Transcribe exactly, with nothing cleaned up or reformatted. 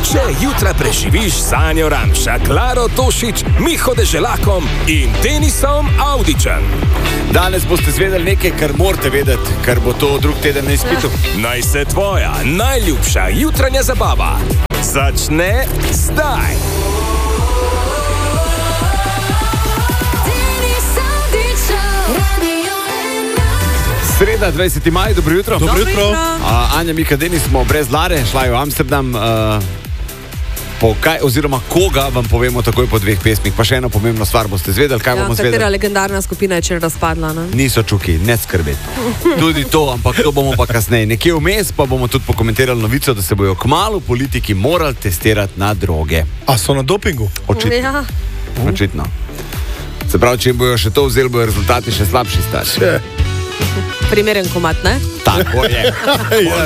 Če jutra preživiš Sanjo Ramša, Klaro Tošič, Miho Deželakom in Denisom Avdićem. Danes boste zvedeli nekaj, kar morate vedeti, ker bo to drug teden na izpitu. Naj se tvoja najljubša jutranja zabava začne zdaj. Sreda, dvajseti maj, dobro jutro. Dobro jutro. Uh, Anja, Mika, Denis smo brez Lare, šla je v Amsterdam. Uh, po kaj, oziroma koga vam povemo takoj po dveh pesmih. Pa še eno pomembno stvar boste zvedeli, kaj Ja, bomo katera zvedeli. legendarna skupina je če razpadla, ne? Niso čuki, ne skrbeti. Tudi to, ampak to bomo pa kasneje. Nekje vmes pa bomo tudi pokomentirali novico, da se bojo kmalu politiki morali testirati na droge. A so na dopingu? Očitno. Ja. Očitno. Se pravi, če jim bojo še to vzeli, bojo rezultati še slabši stari. Primeren komat, ne? Tako je. Ja,